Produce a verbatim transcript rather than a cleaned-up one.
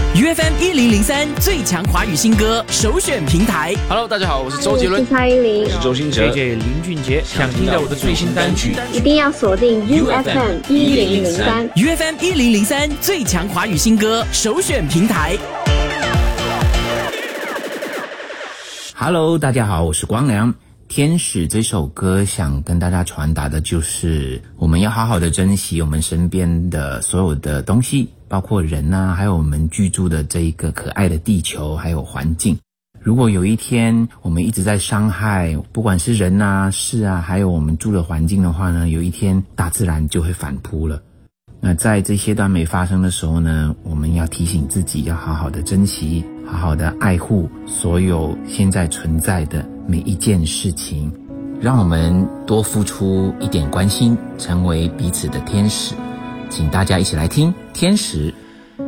U F M 一零零三最强华语新歌首选平台。 Hello， 大家好，我是周杰伦， 我是蔡依林， 我是周兴哲 ，J J 林俊杰。想听到我的最新单曲， 一定要锁定 U F M 一零零三 U F M 一零零三最强华语新歌首选平台。 Hello， 大家好，我是光良。天使这首歌想跟大家传达的就是，我们要好好的珍惜我们身边的所有的东西，包括人啊，还有我们居住的这一个可爱的地球，还有环境。如果有一天我们一直在伤害，不管是人啊、事啊，还有我们住的环境的话呢，有一天大自然就会反扑了。那在这些段没发生的时候呢，我们要提醒自己要好好的珍惜，好好的爱护所有现在存在的每一件事情，让我们多付出一点关心，成为彼此的天使。请大家一起来听天使。